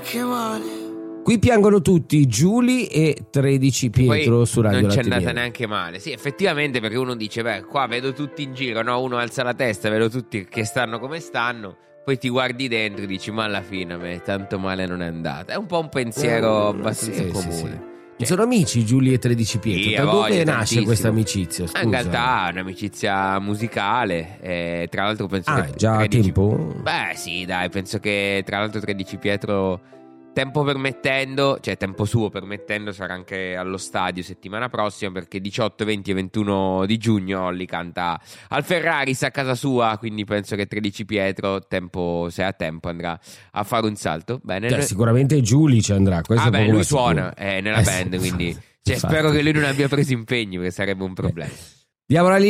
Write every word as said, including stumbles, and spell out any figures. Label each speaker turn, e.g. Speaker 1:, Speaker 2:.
Speaker 1: neanche male.
Speaker 2: Qui piangono tutti, Giuly e tredici Pietro
Speaker 3: Poi
Speaker 2: su Radio
Speaker 3: non c'è
Speaker 2: Latte
Speaker 3: andata
Speaker 2: Miele.
Speaker 3: neanche male. Sì, effettivamente, perché uno dice, beh, qua vedo tutti in giro, no? Uno alza la testa, vedo tutti che stanno come stanno. Poi ti guardi dentro e dici, ma alla fine a me tanto male non è andata. È un po' un pensiero
Speaker 2: Eh,
Speaker 3: abbastanza
Speaker 2: sì,
Speaker 3: comune.
Speaker 2: sì, sì.
Speaker 3: Cioè,
Speaker 2: Sono amici Giuly e tredici Pietro.
Speaker 3: sì,
Speaker 2: Da
Speaker 3: a
Speaker 2: dove
Speaker 3: voglia,
Speaker 2: nasce
Speaker 3: tantissimo.
Speaker 2: questa amicizia? Scusa.
Speaker 3: In realtà è un'amicizia musicale. Eh, tra l'altro penso
Speaker 2: Ah,
Speaker 3: che
Speaker 2: già a
Speaker 3: tredici
Speaker 2: tempo?
Speaker 3: Beh, sì, dai, penso che tra l'altro tredici Pietro, tempo permettendo, cioè tempo suo permettendo, sarà anche allo stadio settimana prossima, perché diciotto, venti e ventuno di giugno Olli canta al Ferraris a casa sua, quindi penso che tredici Pietro, tempo, se ha tempo, andrà a fare un salto. Bene.
Speaker 2: Cioè, sicuramente Giuly ci andrà. Questo
Speaker 3: Ah
Speaker 2: è
Speaker 3: beh,
Speaker 2: poco
Speaker 3: lui
Speaker 2: ma sicuro.
Speaker 3: suona eh, nella
Speaker 2: Eh,
Speaker 3: band,
Speaker 2: sì,
Speaker 3: quindi
Speaker 2: infatti,
Speaker 3: cioè,
Speaker 2: infatti.
Speaker 3: spero che lui non abbia preso impegni, perché sarebbe un problema.
Speaker 2: Diamo la linea